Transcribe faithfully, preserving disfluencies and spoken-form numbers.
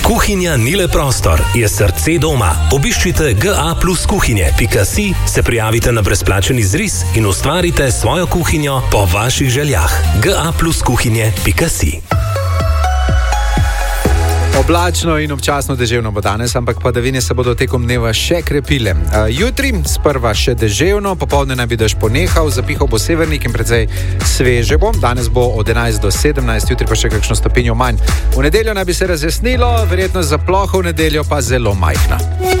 Kuhinja ni le prostor, je srce doma. Obiščite g a plus kuhinje pika si, se prijavite na brezplačen izris in ustvarite svojo kuhinjo po vaših željah. g a plus kuhinje pika si. Oblačno in občasno deževno bo danes, ampak padavine se bodo tekom dneva še krepile. Jutri sprva še deževno, popoldne naj bi dež ponehal, zapihal bo severnik in precej sveže bo. Danes bo od enajst do sedemnajst, jutri pa še kakšno stopinjo manj. V nedeljo naj bi se razjasnilo, verjetno za ploho v nedeljo pa zelo majhna.